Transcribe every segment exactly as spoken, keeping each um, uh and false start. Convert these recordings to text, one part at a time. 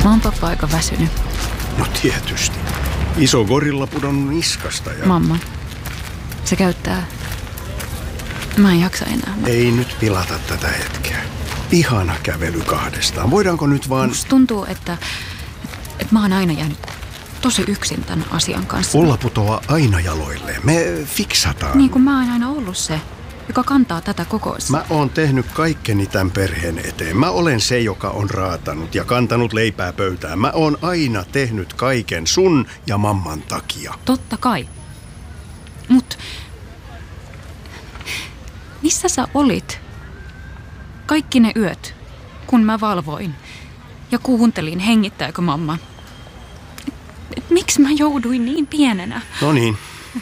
Mä oon pappa aika väsynyt. No tietysti. Iso gorilla pudonnut niskasta ja... Mamma. Se käyttää... Mä en jaksa enää. Mä... Ei nyt pilata tätä hetkeä. Ihana kävely kahdestaan. Voidaanko nyt vaan... Musta tuntuu, että, että mä oon aina jäänyt tosi yksin tämän asian kanssa. Ulla putoaa aina jaloilleen. Me fiksataan. Niin kuin mä oon aina ollut se, joka kantaa tätä kokoista. Mä oon tehnyt kaikkeni tämän perheen eteen. Mä olen se, joka on raatanut ja kantanut leipää pöytään. Mä oon aina tehnyt kaiken sun ja mamman takia. Totta kai. Mut missä sä olit kaikki ne yöt, kun mä valvoin ja kuuntelin, hengittääkö mamma? Et, et, miksi mä jouduin niin pienenä? No niin.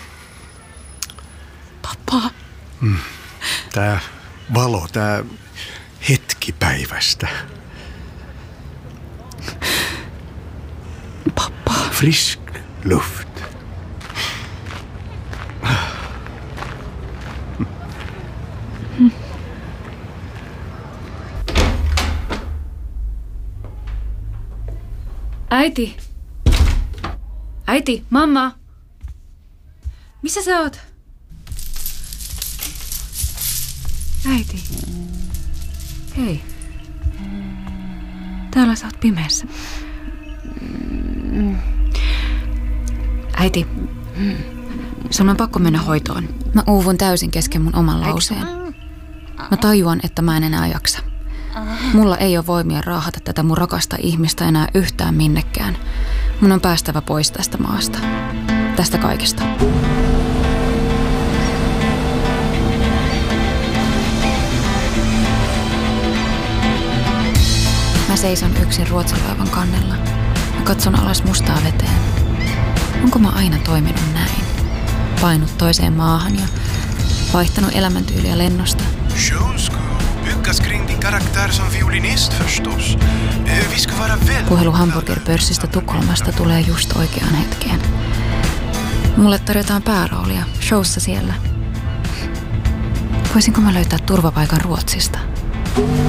Pappa. Mm. Tää valo, tää hetki päivästä. Pappa. Frisk luft. Mm. Äiti. Äiti, mamma. Missä sä oot? Äiti. Hei. Täällä sä oot pimeässä. Äiti. Sun on pakko mennä hoitoon. Mä uuvun täysin kesken mun oman lauseen. Mä tajuan, että mä en enää jaksa. Mulla ei ole voimia raahata tätä mun rakasta ihmistä enää yhtään minnekään. Mun on päästävä pois tästä maasta. Tästä kaikesta. Mä seison yksin Ruotsin-laivan kannella. Mä katson alas mustaa veteen. Onko mä aina toiminut näin? Painut toiseen maahan ja vaihtanut elämäntyyliä lennosta. Byggas kring din karaktär som violinist förstås. Vi ska vara väldigt... Puhelu hamburgerpörssistä Tukholmasta tulee just oikeaan hetkeen. Mulle tarjotaan pääroolia showssa siellä. Voisinko mä löytää turvapaikan Ruotsista?